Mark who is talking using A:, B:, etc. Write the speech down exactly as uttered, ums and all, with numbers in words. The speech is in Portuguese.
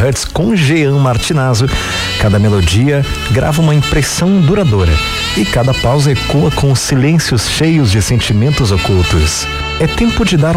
A: Hertz com Jean Martinazzo. Cada melodia grava uma impressão duradoura e cada pausa ecoa com silêncios cheios de sentimentos ocultos. É tempo de dar